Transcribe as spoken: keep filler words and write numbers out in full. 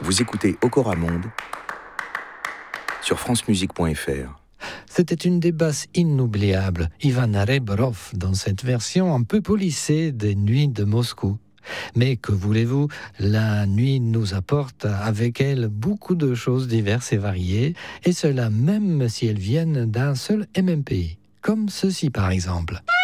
Vous écoutez Okora Monde sur francemusique point f r. C'était une des basses inoubliables, Ivana Rebroff, dans cette version un peu polissée des Nuits de Moscou. Mais que voulez-vous, la nuit nous apporte avec elle beaucoup de choses diverses et variées, et cela même si elles viennent d'un seul et même pays, comme ceci par exemple.